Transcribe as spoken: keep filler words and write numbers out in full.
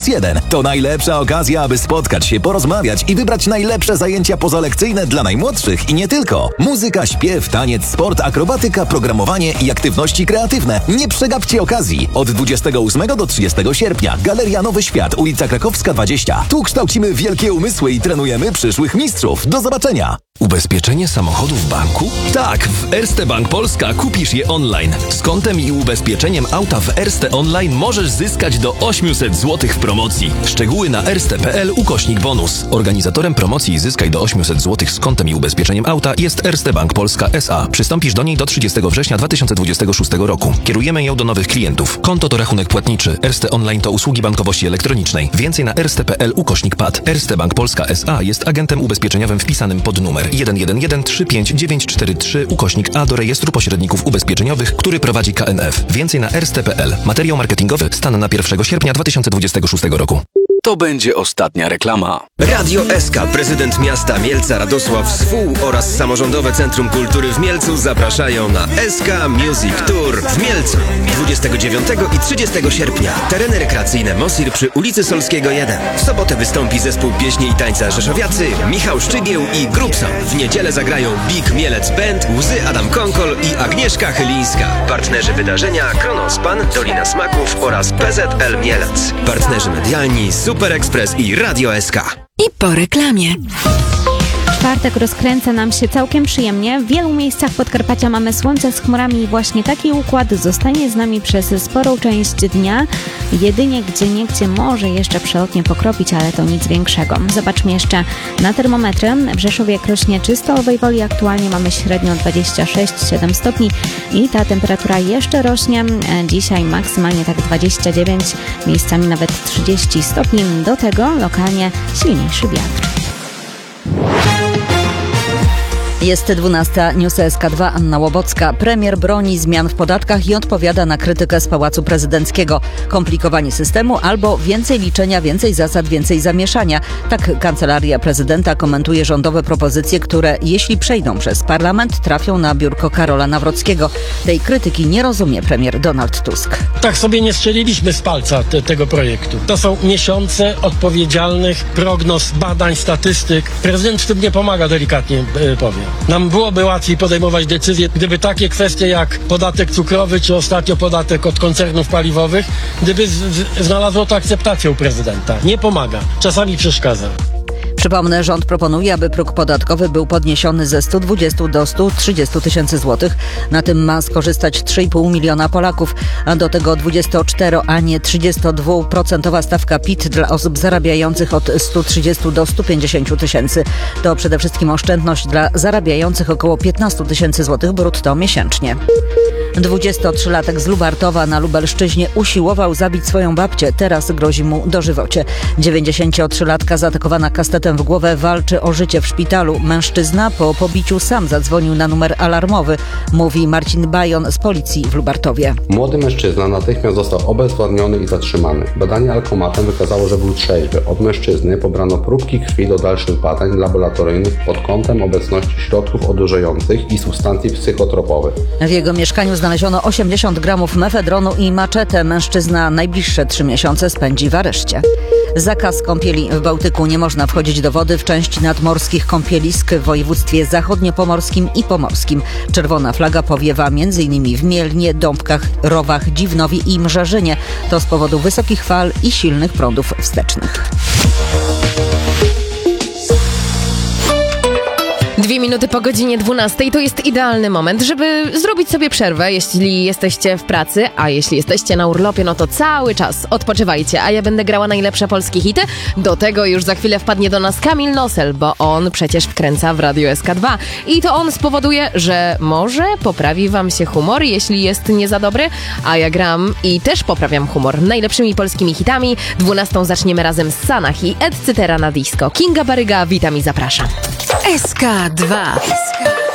jeden. To najlepsza okazja, aby spotkać się, porozmawiać i wybrać najlepsze zajęcia pozalekcyjne dla najmłodszych i nie tylko. Muzyka, śpiew, taniec, sport, akrobatyka, programowanie i aktywności kreatywne. Nie przegapcie okazji. Od dwudziestego ósmego do trzydziestego sierpnia. Galeria Nowy Świat, ulica Krakowska dwadzieścia. Tu kształcimy wielkie umysły i trenujemy przyszłych mistrzów. Do zobaczenia! Ubezpieczenie samochodu w banku? Tak, w Erste Bank Polska kupisz je online. Z kontem i ubezpieczeniem auta w Erste Online możesz zyskać do osiemset złotych w promocji. Szczegóły na erste.pl ukośnik bonus. Organizatorem promocji Zyskaj do osiemset złotych z kontem i ubezpieczeniem auta jest Erste Bank Polska S A. Przystąpisz do niej do trzydziestego września dwa tysiące dwudziestego szóstego roku. Kierujemy ją do nowych klientów. Konto to rachunek płatniczy. Erste Online to usługi bankowości elektronicznej. Więcej na erste.pl ukośnik P A D. Erste Bank Polska S A jest agentem ubezpieczeniowym wpisanym pod numer jeden jeden jeden trzy pięć dziewięć cztery trzy ukośnik A do rejestru pośredników ubezpieczeniowych, który prowadzi K N F. Więcej na erste.pl. Materiał marketingowy stan na pierwszego sierpnia dwa tysiące dwudziestego szóstego roku. To będzie ostatnia reklama. Radio S K, prezydent miasta Mielca Radosław Swół oraz Samorządowe Centrum Kultury w Mielcu zapraszają na S K Music Tour w Mielcu dwudziestego dziewiątego i trzydziestego sierpnia. Tereny rekreacyjne Mosir przy ulicy Solskiego jeden. W sobotę wystąpi zespół pieśni i tańca Rzeszowiacy, Michał Szczygieł i Grubson. W niedzielę zagrają Big Mielec Band, Łzy Adam Konkol i Agnieszka Chylińska. Partnerzy wydarzenia Kronospan, Dolina Smaków oraz P Z L Mielec. Partnerzy medialni Super Express i Radio S K. I po reklamie. Czwartek rozkręca nam się całkiem przyjemnie. W wielu miejscach Podkarpacia mamy słońce z chmurami i właśnie taki układ zostanie z nami przez sporą część dnia. Jedynie gdzieniegdzie może jeszcze przelotnie pokropić, ale to nic większego. Zobaczmy jeszcze na termometry. W Rzeszowie Krośnie czysto, Owej Woli aktualnie mamy średnio dwadzieścia sześć przecinek siedem stopni i ta temperatura jeszcze rośnie. Dzisiaj maksymalnie tak dwadzieścia dziewięć, miejscami nawet trzydzieści stopni. Do tego lokalnie silniejszy wiatr. Jest dwunasta, News S K dwa, Anna Łobocka. Premier broni zmian w podatkach i odpowiada na krytykę z Pałacu Prezydenckiego. Komplikowanie systemu albo więcej liczenia, więcej zasad, więcej zamieszania. Tak Kancelaria Prezydenta komentuje rządowe propozycje, które jeśli przejdą przez parlament, trafią na biurko Karola Nawrockiego. Tej krytyki nie rozumie premier Donald Tusk. Tak sobie nie strzeliliśmy z palca te, tego projektu. To są miesiące odpowiedzialnych prognoz, badań, statystyk. Prezydent w tym nie pomaga, delikatnie yy, powiem. Nam byłoby łatwiej podejmować decyzje, gdyby takie kwestie jak podatek cukrowy, czy ostatnio podatek od koncernów paliwowych, gdyby z, z, znalazło to akceptację u prezydenta. Nie pomaga. Czasami przeszkadza. Przypomnę, rząd proponuje, aby próg podatkowy był podniesiony ze stu dwudziestu do stu trzydziestu tysięcy złotych. Na tym ma skorzystać trzy i pół miliona Polaków, a do tego dwudziestocztero, a nie trzydziestodwuprocentowa stawka P I T dla osób zarabiających od stu trzydziestu do stu pięćdziesięciu tysięcy. To przede wszystkim oszczędność dla zarabiających około piętnastu tysięcy złotych brutto miesięcznie. dwudziestotrzylatek z Lubartowa na Lubelszczyźnie usiłował zabić swoją babcię. Teraz grozi mu dożywocie. dziewięćdziesięciotrzylatka zaatakowana kastetem w głowę walczy o życie w szpitalu. Mężczyzna po pobiciu sam zadzwonił na numer alarmowy, mówi Marcin Bajon z policji w Lubartowie. Młody mężczyzna natychmiast został obezwładniony i zatrzymany. Badanie alkomatem wykazało, że był trzeźwy. Od mężczyzny pobrano próbki krwi do dalszych badań laboratoryjnych pod kątem obecności środków odurzających i substancji psychotropowych. W jego mieszkaniu znaleziono osiemdziesiąt gramów mefedronu i maczetę. Mężczyzna najbliższe trzy miesiące spędzi w areszcie. Zakaz kąpieli w Bałtyku. Nie można wchodzić do wody w części nadmorskich kąpielisk w województwie zachodniopomorskim i pomorskim. Czerwona flaga powiewa m.in. w Mielnie, Dąbkach, Rowach, Dziwnowi i Mrzażynie. To z powodu wysokich fal i silnych prądów wstecznych. Dwie minuty po godzinie dwunastej to jest idealny moment, żeby zrobić sobie przerwę, jeśli jesteście w pracy, a jeśli jesteście na urlopie, no to cały czas odpoczywajcie, a ja będę grała najlepsze polskie hity. Do tego już za chwilę wpadnie do nas Kamil Nosel, bo on przecież wkręca w Radio S K dwa i to on spowoduje, że może poprawi wam się humor, jeśli jest nie za dobry, a ja gram i też poprawiam humor najlepszymi polskimi hitami. Dwunastą zaczniemy razem z Sanach i et cetera na disco. Kinga Baryga, witam i zapraszam. S K dwa.